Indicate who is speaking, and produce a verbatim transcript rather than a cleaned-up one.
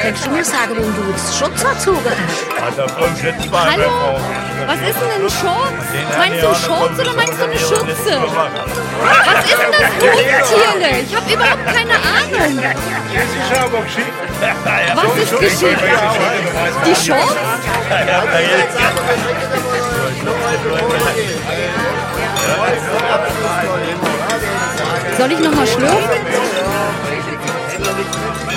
Speaker 1: Kannst du mir sagen, warum du jetzt Schutz angezogen hast?
Speaker 2: Hallo? Was ist denn ein Schutz? Meinst du einen Schutz oder meinst du eine Schütze? Was ist denn das Hustierle? Ich habe überhaupt keine Ahnung. Was ist geschickt? Die Schutz? Soll ich nochmal schlürfen?